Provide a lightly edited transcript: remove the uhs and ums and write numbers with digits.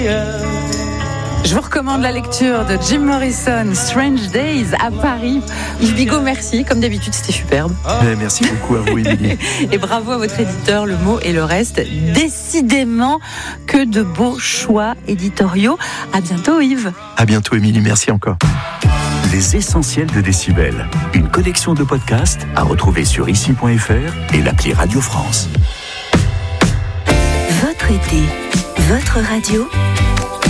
Je vous recommande la lecture de Jim Morrison, Strange Days à Paris. Yves Bigot, merci. Comme d'habitude, c'était superbe. Merci beaucoup à vous, Émilie. Et bravo à votre éditeur, Le Mot et le Reste. Décidément que de beaux choix éditoriaux. À bientôt, Yves. À bientôt, Émilie. Merci encore. Les essentiels de Décibel. Une collection de podcasts à retrouver sur ici.fr et l'appli Radio France. Votre été, votre radio.